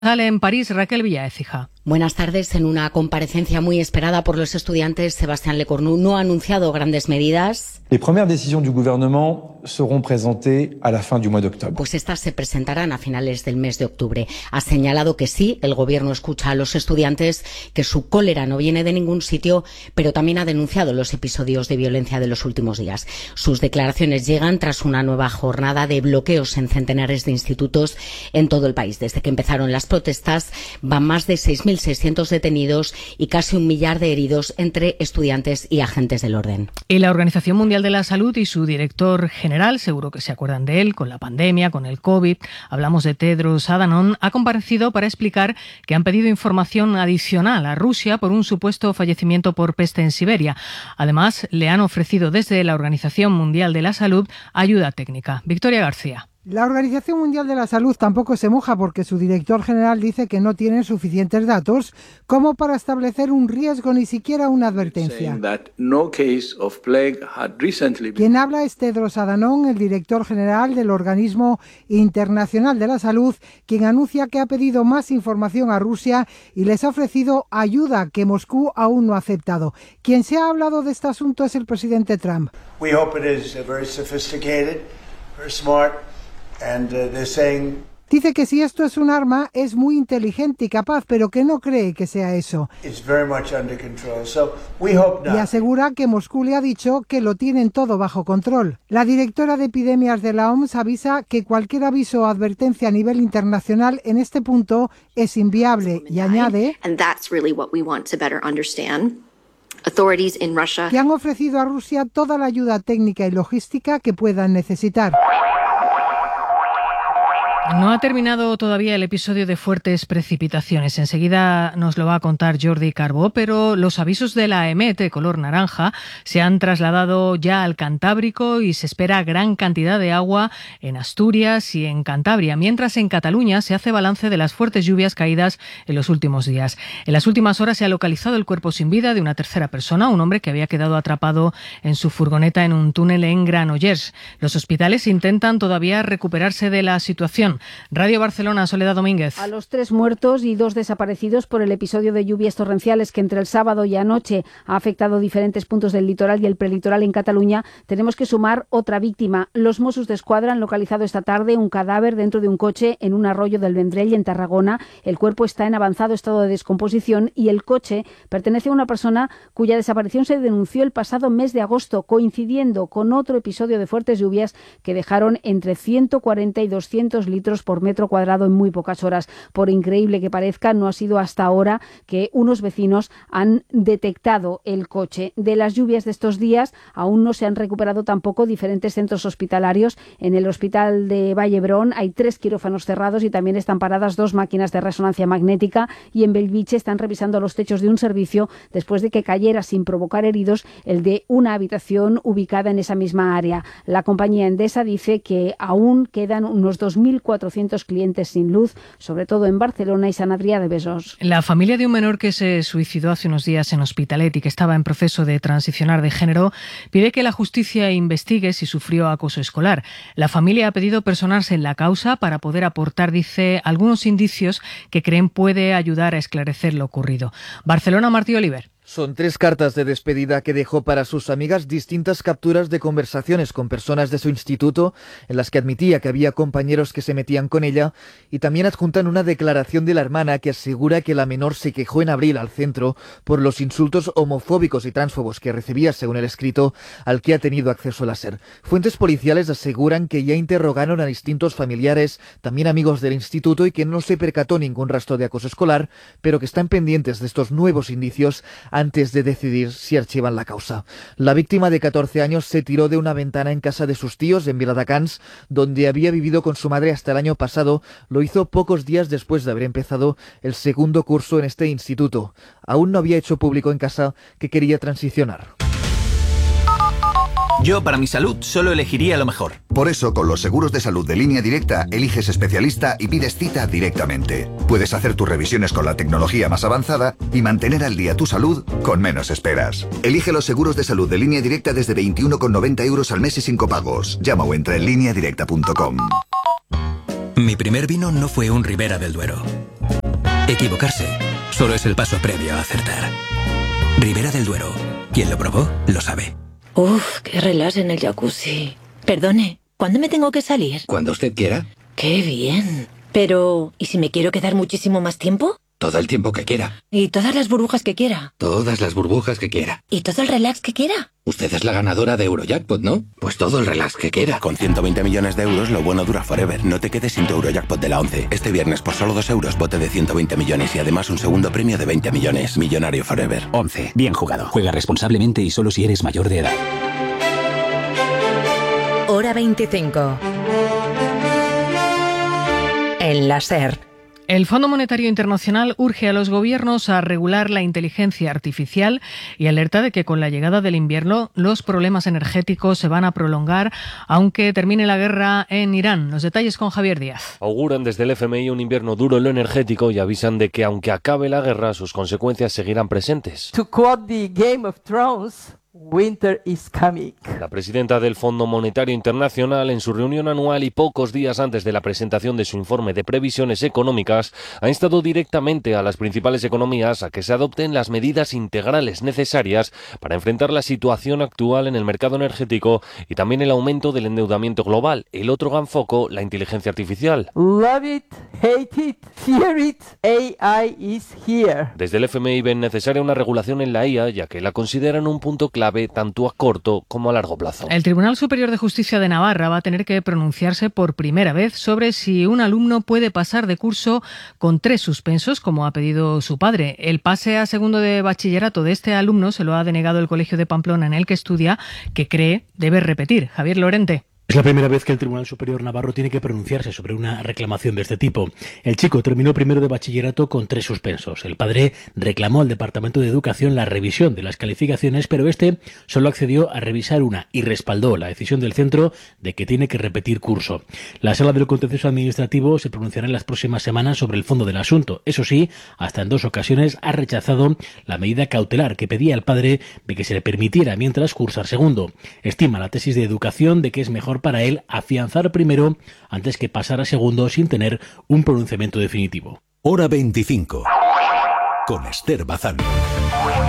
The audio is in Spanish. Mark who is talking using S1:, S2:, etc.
S1: Sale en París, Raquel Villaécija.
S2: Buenas tardes. En una comparecencia muy esperada por los estudiantes, Sebastián Lecornu no ha anunciado grandes medidas.
S3: Les premières décisions du gouvernement seront présentées à la fin du mois d'octobre.
S2: Pues estas se presentarán a finales del mes de octubre. Ha señalado que sí, el gobierno escucha a los estudiantes, que su cólera no viene de ningún sitio, pero también ha denunciado los episodios de violencia de los últimos días. Sus declaraciones llegan tras una nueva jornada de bloqueos en centenares de institutos en todo el país. Desde que empezaron las protestas, van más de 6.600 detenidos y casi 1 millar de heridos entre estudiantes y agentes del orden.
S1: Y la Organización Mundial de la Salud y su director general, seguro que se acuerdan de él, con la pandemia, con el COVID, hablamos de Tedros Adhanom, ha comparecido para explicar que han pedido información adicional a Rusia por un supuesto fallecimiento por peste en Siberia. Además, le han ofrecido desde la Organización Mundial de la Salud ayuda técnica. Victoria García.
S4: La Organización Mundial de la Salud tampoco se moja porque su director general dice que no tienen suficientes datos como para establecer un riesgo, ni siquiera una advertencia. Quien habla es Tedros Adhanom, el director general del Organismo Internacional de la Salud, quien anuncia que ha pedido más información a Rusia y les ha ofrecido ayuda que Moscú aún no ha aceptado. Quien se ha hablado de este asunto es el presidente Trump.
S5: We hope it is very sophisticated, very smart.
S4: Dice que si esto es un arma, es muy inteligente y capaz, pero que no cree que sea eso. Y asegura que Moscú le ha dicho que lo tienen todo bajo control. La directora de epidemias de la OMS avisa que cualquier aviso o advertencia a nivel internacional en este punto es inviable y añade que han ofrecido a Rusia toda la ayuda técnica y logística que puedan necesitar.
S1: No ha terminado todavía el episodio de fuertes precipitaciones. Enseguida nos lo va a contar Jordi Carbó, pero los avisos de la EMET de color naranja se han trasladado ya al Cantábrico y se espera gran cantidad de agua en Asturias y en Cantabria, mientras en Cataluña se hace balance de las fuertes lluvias caídas en los últimos días. En las últimas horas se ha localizado el cuerpo sin vida de una tercera persona, un hombre que había quedado atrapado en su furgoneta en un túnel en Granollers. Los hospitales intentan todavía recuperarse de la situación. Radio Barcelona, Soledad Domínguez.
S6: A los 3 muertos y 2 desaparecidos por el episodio de lluvias torrenciales que entre el sábado y anoche ha afectado diferentes puntos del litoral y el prelitoral en Cataluña, tenemos que sumar otra víctima. Los Mossos d'Esquadra han localizado esta tarde un cadáver dentro de un coche en un arroyo del Vendrell, en Tarragona. El cuerpo está en avanzado estado de descomposición y el coche pertenece a una persona cuya desaparición se denunció el pasado mes de agosto, coincidiendo con otro episodio de fuertes lluvias que dejaron entre 140 y 200 litros por metro cuadrado en muy pocas horas. Por increíble que parezca, no ha sido hasta ahora que unos vecinos han detectado el coche. De las lluvias de estos días aún no se han recuperado tampoco diferentes centros hospitalarios. En el hospital de Vallebrón hay 3 quirófanos cerrados y también están paradas 2 máquinas de resonancia magnética, y en Bellvitge están revisando los techos de un servicio después de que cayera sin provocar heridos el de una habitación ubicada en esa misma área. La compañía Endesa dice que aún quedan unos 2.400 clientes sin luz, sobre todo en Barcelona y Sant Adrià de Besòs.
S1: La familia de un menor que se suicidó hace unos días en Hospitalet y que estaba en proceso de transicionar de género pide que la justicia investigue si sufrió acoso escolar. La familia ha pedido personarse en la causa para poder aportar, dice, algunos indicios que creen puede ayudar a esclarecer lo ocurrido. Barcelona, Martí Oliver.
S7: Son 3 cartas de despedida que dejó para sus amigas distintas capturas de conversaciones con personas de su instituto en las que admitía que había compañeros que se metían con ella, y también adjuntan una declaración de la hermana que asegura que la menor se quejó en abril al centro por los insultos homofóbicos y transfobos que recibía, según el escrito al que ha tenido acceso la SER. Fuentes policiales aseguran que ya interrogaron a distintos familiares, también amigos del instituto, y que no se percató ningún rastro de acoso escolar, pero que están pendientes de estos nuevos indicios antes de decidir si archivan la causa. La víctima de 14 años se tiró de una ventana en casa de sus tíos en Viladecans, donde había vivido con su madre hasta el año pasado. Lo hizo pocos días después de haber empezado el segundo curso en este instituto. Aún no había hecho público en casa que quería transicionar.
S8: Yo, para mi salud, solo elegiría lo mejor.
S9: Por eso, con los seguros de salud de Línea Directa, eliges especialista y pides cita directamente. Puedes hacer tus revisiones con la tecnología más avanzada y mantener al día tu salud con menos esperas. Elige los seguros de salud de Línea Directa desde 21,90 € al mes y sin copagos. Llama o entra en lineadirecta.com.
S10: Mi primer vino no fue un Ribera del Duero. Equivocarse solo es el paso previo a acertar. Ribera del Duero. Quien lo probó, lo sabe.
S11: Uf, qué relax en el jacuzzi. Perdone, ¿cuándo me tengo que salir?
S10: Cuando usted quiera.
S11: ¡Qué bien! Pero, ¿y si me quiero quedar muchísimo más tiempo?
S10: Todo el tiempo que quiera.
S11: ¿Y todas las burbujas que quiera?
S10: Todas las burbujas que quiera.
S11: ¿Y todo el relax que quiera?
S10: Usted es la ganadora de Eurojackpot, ¿no? Pues todo el relax que quiera.
S12: Con 120 millones de euros, lo bueno dura forever. No te quedes sin tu Eurojackpot de la 11. Este viernes, por solo 2 euros, bote de 120 millones y además un segundo premio de 20 millones. Millonario forever.
S13: 11. Bien jugado. Juega responsablemente y solo si eres mayor de edad.
S14: Hora 25. En la SER.
S1: El Fondo Monetario Internacional urge a los gobiernos a regular la inteligencia artificial y alerta de que con la llegada del invierno los problemas energéticos se van a prolongar aunque termine la guerra en Irán. Los detalles con Javier Díaz.
S15: Auguran desde el FMI un invierno duro en lo energético y avisan de que aunque acabe la guerra sus consecuencias seguirán presentes.
S16: To quote the Game of Thrones, winter is coming.
S15: La presidenta del Fondo Monetario Internacional, en su reunión anual y pocos días antes de la presentación de su informe de previsiones económicas, ha instado directamente a las principales economías a que se adopten las medidas integrales necesarias para enfrentar la situación actual en el mercado energético y también el aumento del endeudamiento global. El otro gran foco, la inteligencia artificial.
S16: Love it, hate it, fear it, AI is here.
S15: Desde el FMI ven necesaria una regulación en la IA, ya que la consideran un punto clave tanto a corto como a largo plazo.
S1: El Tribunal Superior de Justicia de Navarra va a tener que pronunciarse por primera vez sobre si un alumno puede pasar de curso con 3 suspensos, como ha pedido su padre. El pase a segundo de bachillerato de este alumno se lo ha denegado el Colegio de Pamplona en el que estudia, que cree debe repetir. Javier Lorente.
S17: Es la primera vez que el Tribunal Superior Navarro tiene que pronunciarse sobre una reclamación de este tipo. El chico terminó primero de bachillerato con 3 suspensos. El padre reclamó al Departamento de Educación la revisión de las calificaciones, pero este solo accedió a revisar una y respaldó la decisión del centro de que tiene que repetir curso. La Sala del Contencioso Administrativo se pronunciará en las próximas semanas sobre el fondo del asunto. Eso sí, hasta en 2 ocasiones ha rechazado la medida cautelar que pedía al padre de que se le permitiera mientras cursar segundo. Estima la tesis de educación de que es mejor para él afianzar primero antes que pasar a segundo sin tener un pronunciamiento definitivo.
S18: Hora 25 con Esther Bazán.